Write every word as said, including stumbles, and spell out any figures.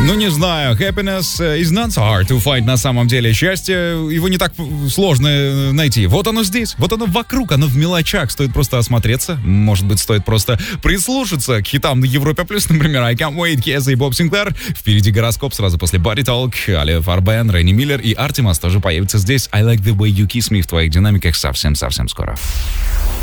Ну, не знаю, happiness is not so hard to find на самом деле. Счастье, его не так сложно найти. Вот оно здесь, вот оно вокруг, оно в мелочах. Стоит просто осмотреться. Может быть, стоит просто прислушаться к хитам на Европе+. Например, I Can't Wait, Кеза и Боб Синклер. Впереди гороскоп сразу после Body Talk. Алия Фарбен, Ренни Миллер и Артемас тоже появятся здесь. I Like The Way You Kiss Me в твоих динамиках совсем-совсем скоро.